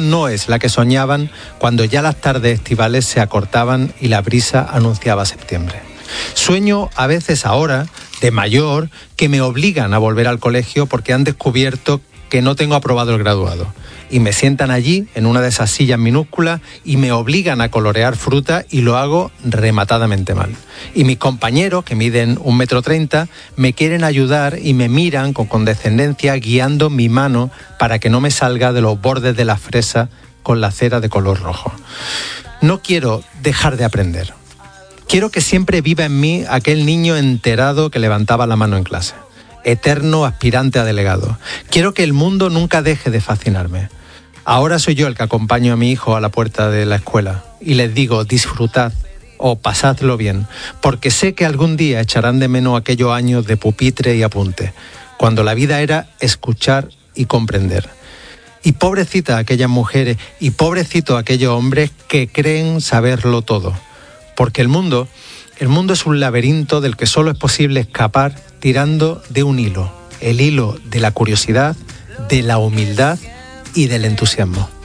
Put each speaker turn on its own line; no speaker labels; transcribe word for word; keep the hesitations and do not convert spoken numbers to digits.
ilusión no es la que soñaban cuando ya las tardes estivales se acortaban y la brisa anunciaba septiembre. Sueño a veces ahora, de mayor, que me obligan a volver al colegio porque han descubierto que no tengo aprobado el graduado. Y me sientan allí, en una de esas sillas minúsculas, y me obligan a colorear fruta y lo hago rematadamente mal. Y mis compañeros, que miden un metro treinta, me quieren ayudar y me miran con condescendencia guiando mi mano para que no me salga de los bordes de la fresa con la cera de color rojo. No quiero dejar de aprender. Quiero que siempre viva en mí aquel niño enterado que levantaba la mano en clase. Eterno aspirante a delegado. Quiero que el mundo nunca deje de fascinarme. Ahora soy yo el que acompaño a mi hijo a la puerta de la escuela y les digo disfrutad o pasadlo bien, porque sé que algún día echarán de menos aquellos años de pupitre y apunte, cuando la vida era escuchar y comprender. Y pobrecita aquellas mujeres y pobrecito aquellos hombres que creen saberlo todo, porque el mundo, el mundo es un laberinto del que solo es posible escapar tirando de un hilo, el hilo de la curiosidad, de la humildad y del entusiasmo.